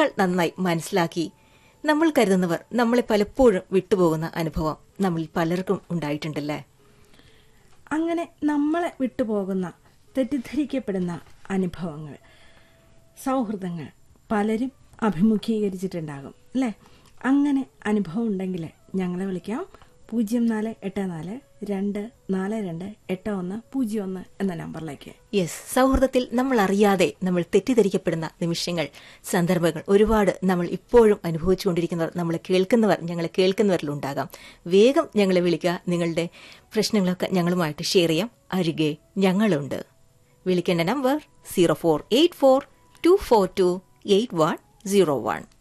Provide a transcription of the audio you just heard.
നന്നായി മനസ്സിലാക്കി നമ്മൾ കരുതുന്നവർ നമ്മളെ പലപ്പോഴും വിട്ടുപോകുന്ന അനുഭവം നമ്മളിൽ പലർക്കും ഉണ്ടായിട്ടുണ്ടല്ലേ? അങ്ങനെ നമ്മളെ വിട്ടുപോകുന്ന, തെറ്റിദ്ധരിക്കപ്പെടുന്ന അനുഭവങ്ങൾ, സൗഹൃദങ്ങൾ പലരും അഭിമുഖീകരിച്ചിട്ടുണ്ടാകും അല്ലേ? അങ്ങനെ അനുഭവം ഉണ്ടെങ്കിൽ ഞങ്ങളെ വിളിക്കാം 0484-242-8101 എന്ന നമ്പറിലേക്ക്. യെസ്, സൗഹൃദത്തിൽ നമ്മൾ അറിയാതെ നമ്മൾ തെറ്റിദ്ധരിക്കപ്പെടുന്ന നിമിഷങ്ങൾ, സന്ദർഭങ്ങൾ ഒരുപാട് നമ്മൾ ഇപ്പോഴും അനുഭവിച്ചുകൊണ്ടിരിക്കുന്നവർ, ഞങ്ങളെ കേൾക്കുന്നവരിലുണ്ടാകാം. വേഗം ഞങ്ങളെ വിളിക്കുക. നിങ്ങളുടെ പ്രശ്നങ്ങളൊക്കെ ഞങ്ങളുമായിട്ട് ഷെയർ ചെയ്യാം. അരികെ ഞങ്ങളുണ്ട്. വിളിക്കേണ്ട നമ്പർ 0484242801.